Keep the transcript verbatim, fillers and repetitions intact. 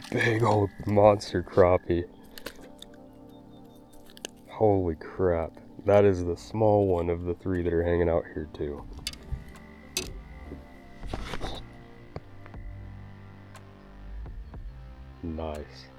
big old monster crappie. Holy crap. That is the small one of the three that are hanging out here too. Nice.